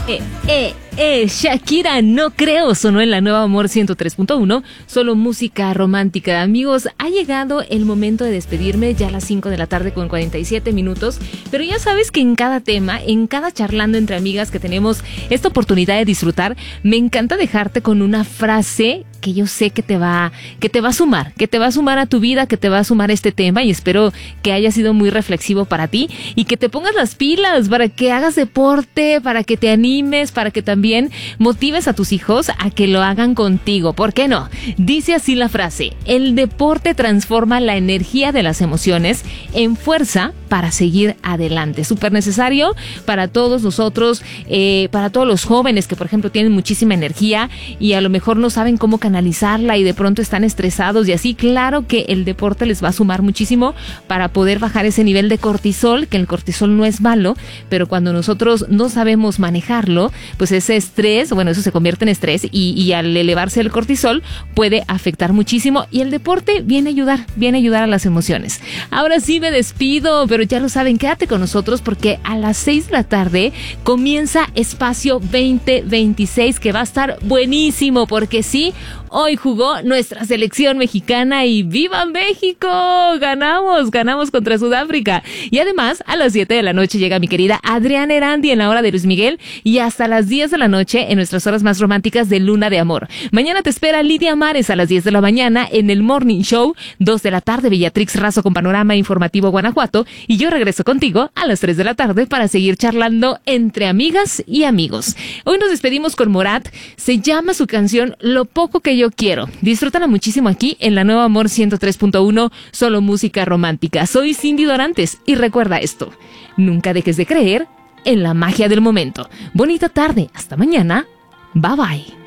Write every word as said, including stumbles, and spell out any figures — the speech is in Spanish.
Eh, eh, eh, Shakira, no creo, sonó en la Nueva Amor ciento tres punto uno, solo música romántica. Amigos, ha llegado el momento de despedirme, ya a las cinco de la tarde con cuarenta y siete minutos, pero ya sabes que en cada tema, en cada charlando entre amigas que tenemos esta oportunidad de disfrutar, me encanta dejarte con una frase que yo sé que te va, que te va a sumar, que te va a sumar a tu vida, que te va a sumar a este tema, y espero que haya sido muy reflexivo para ti y que te pongas las pilas para que hagas deporte, para que te animes, para que también motives a tus hijos a que lo hagan contigo. ¿Por qué no? Dice así la frase: el deporte transforma la energía de las emociones en fuerza para seguir adelante. Súper necesario para todos nosotros, eh, para todos los jóvenes que, por ejemplo, tienen muchísima energía y a lo mejor no saben cómo canalizarla y de pronto están estresados y así. Claro que el deporte les va a sumar muchísimo para poder bajar ese nivel de cortisol, que el cortisol no es malo, pero cuando nosotros no sabemos manejarlo, pues ese estrés, bueno, eso se convierte en estrés y, y al elevarse el cortisol puede afectar muchísimo, y el deporte viene a ayudar, viene a ayudar a las emociones. Ahora sí me despido, pero ya lo saben, quédate con nosotros porque a las seis de la tarde comienza Espacio veinte veintiséis, que va a estar buenísimo, porque sí, hoy jugó nuestra selección mexicana y ¡viva México! Ganamos, ganamos contra Sudáfrica. Y además, a las siete de la noche llega mi querida Adriana Erandi en la hora de Luis Miguel, y hasta las diez de la noche en nuestras horas más románticas de Luna de Amor. Mañana te espera Lidia Mares a las diez de la mañana en el Morning Show, dos de la tarde Bellatrix Razo con Panorama Informativo Guanajuato, y yo regreso contigo a las tres de la tarde para seguir charlando entre amigas y amigos. Hoy nos despedimos con Morat, se llama su canción Lo poco que yo quiero. Disfrútala muchísimo aquí en la Nueva Amor ciento tres punto uno, solo música romántica. Soy Cindy Dorantes y recuerda esto: nunca dejes de creer en la magia del momento. Bonita tarde, hasta mañana, bye bye.